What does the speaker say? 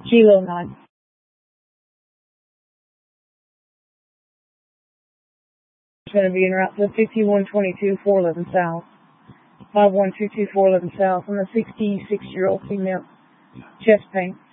Kilo 9. It's going to be in route to 5122 411 South. 5122 411 South on a 66-year-old female. Chest pain.